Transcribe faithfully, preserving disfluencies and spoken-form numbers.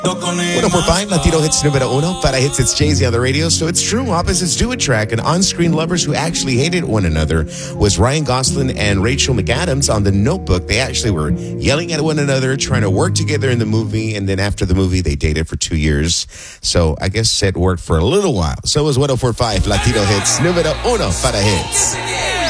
one oh four point five Latino Hits Numero Uno. Para Hits, it's Jay-Z on the radio. So it's true, opposites do attract. And on-screen lovers who actually hated one another was Ryan Gosling and Rachel McAdams on The Notebook. They actually were yelling at one another, trying to work together in the movie. And then after the movie, they dated for two years. So I guess it worked for a little while. So it was one oh four point five Latino Hits Numero Uno. Para Hits.